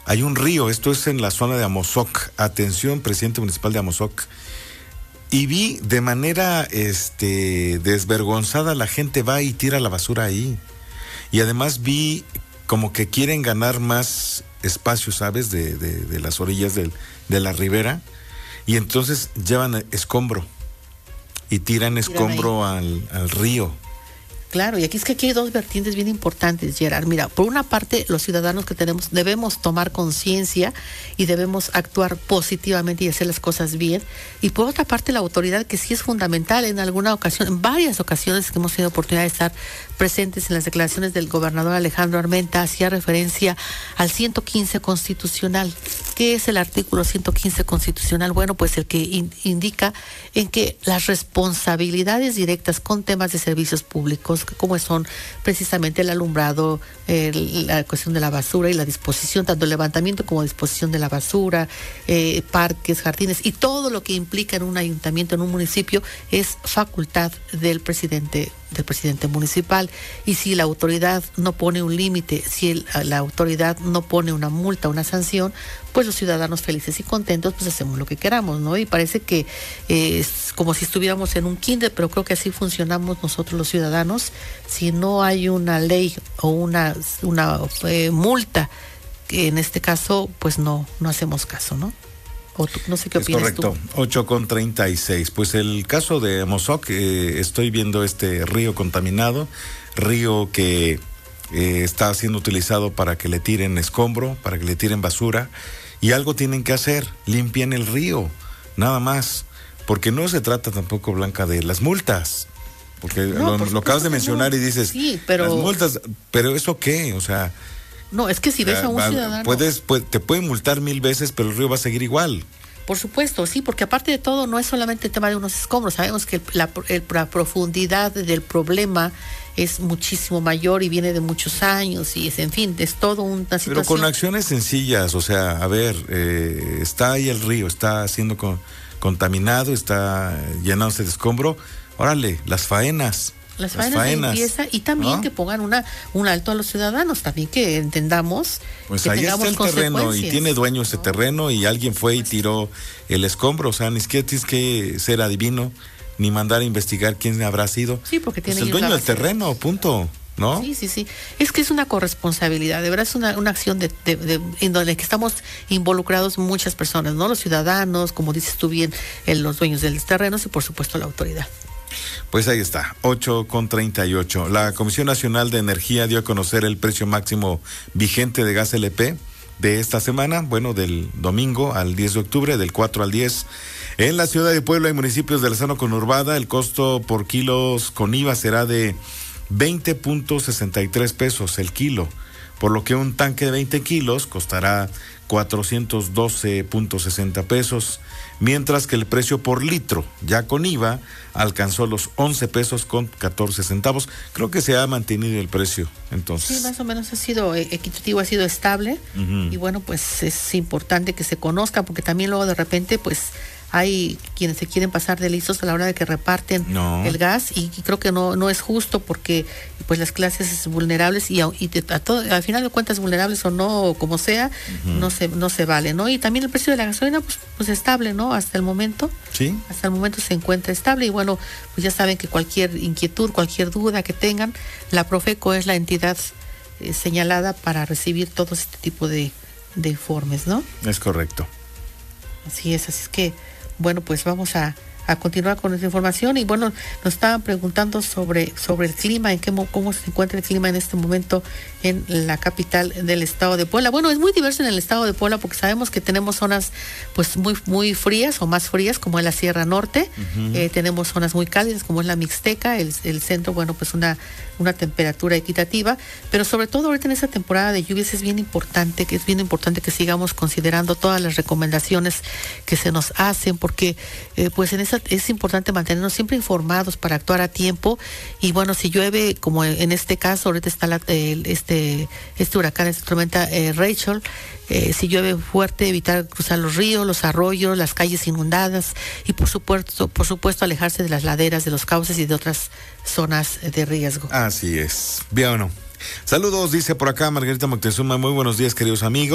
hay un río, esto es en la zona de Amozoc. Atención, presidente municipal de Amozoc. Y vi de manera desvergonzada, la gente va y tira la basura ahí. Y además vi como que quieren ganar más espacio, ¿sabes? De las orillas de la ribera. Y entonces llevan escombro y tiran escombro al río. Claro, y aquí hay dos vertientes bien importantes, Gerard. Mira, por una parte, los ciudadanos que debemos tomar conciencia y debemos actuar positivamente y hacer las cosas bien. Y por otra parte, la autoridad, que sí es fundamental en alguna ocasión, en varias ocasiones que hemos tenido oportunidad de estar presentes en las declaraciones del gobernador Alejandro Armenta, hacía referencia al 115 constitucional. ¿Qué es el artículo 115 constitucional? Bueno, pues el que indica en que las responsabilidades directas con temas de servicios públicos, como son precisamente el alumbrado, la cuestión de la basura y la disposición, tanto el levantamiento como disposición de la basura, parques, jardines y todo lo que implica en un ayuntamiento, en un municipio, es facultad del presidente municipal. Y si la autoridad no pone un límite, si la autoridad no pone una multa, una sanción, pues los ciudadanos felices y contentos pues hacemos lo que queramos, ¿no? Y parece que es como si estuviéramos en un kinder, pero creo que así funcionamos nosotros los ciudadanos. Si no hay una ley o una multa, que en este caso pues no hacemos caso, ¿no? No sé qué opinas. Es correcto, 8:36. Pues el caso de Amozoc, estoy viendo este río contaminado, río que está siendo utilizado para que le tiren escombro, para que le tiren basura, y algo tienen que hacer, limpien el río, nada más, porque no se trata tampoco, Blanca, de las multas, porque no, lo acabas de mencionar y dices, sí, pero... las multas, pero ¿eso qué? O sea... No, es que si ves a un ciudadano... te pueden multar 1000 veces, pero el río va a seguir igual. Por supuesto, sí, porque aparte de todo no es solamente el tema de unos escombros, sabemos que la profundidad del problema es muchísimo mayor y viene de muchos años y en fin, es todo una situación. Pero con acciones sencillas, o sea, a ver, está ahí el río, está siendo contaminado, está llenándose de escombro, órale, las faenas. Las faenas de limpieza y también, ¿no?, que pongan un alto a los ciudadanos, también que entendamos. Pues que ahí está el terreno y tiene dueño ese terreno y alguien fue y tiró el escombro, o sea, ni siquiera tienes que ser adivino ni mandar a investigar quién habrá sido. Sí, porque tiene el dueño del terreno, punto, ¿no? Sí. Es que es una corresponsabilidad, de verdad es una acción en donde que estamos involucrados muchas personas, ¿no? Los ciudadanos, como dices tú bien, los dueños de los terrenos y por supuesto la autoridad. Pues ahí está, 8:38. La Comisión Nacional de Energía dio a conocer el precio máximo vigente de gas LP de esta semana, bueno, del domingo al 10 de octubre, del 4 al 10. En la ciudad de Puebla y municipios de la zona conurbada, el costo por kilos con IVA será de 20.63 pesos el kilo, por lo que un tanque de 20 kilos costará 412.60 pesos, mientras que el precio por litro, ya con IVA, alcanzó los 11 pesos con 14 centavos. Creo que se ha mantenido el precio, entonces. Sí, más o menos ha sido equitativo, ha sido estable, y bueno, pues es importante que se conozca, porque también luego de repente, pues, hay quienes se quieren pasar de listos a la hora de que reparten el gas y creo que no es justo porque pues las clases vulnerables y al final de cuentas vulnerables o no, como sea, no se vale, ¿no? Y también el precio de la gasolina pues estable, ¿no? Hasta el momento. Sí. Hasta el momento se encuentra estable y bueno, pues ya saben que cualquier inquietud, cualquier duda que tengan, la Profeco es la entidad señalada para recibir todo este tipo de informes, ¿no? Es correcto. Así es que bueno, pues vamos a continuar con esta información y bueno, nos estaban preguntando sobre el clima, cómo se encuentra el clima en este momento en la capital del estado de Puebla. Bueno, es muy diverso en el estado de Puebla porque sabemos que tenemos zonas pues muy muy frías o más frías como es la Sierra Norte, tenemos zonas muy cálidas como es la Mixteca, el centro, bueno, pues una temperatura equitativa, pero sobre todo ahorita en esta temporada de lluvias es bien importante que sigamos considerando todas las recomendaciones que se nos hacen porque pues es importante mantenernos siempre informados para actuar a tiempo y bueno, si llueve como en este caso, ahorita está este huracán, esta tormenta Rachel, si llueve fuerte, evitar cruzar los ríos, los arroyos, las calles inundadas y por supuesto alejarse de las laderas, de los cauces y de otras zonas de riesgo. Así es, bien o no. Saludos, dice por acá Margarita Moctezuma, muy buenos días queridos amigos.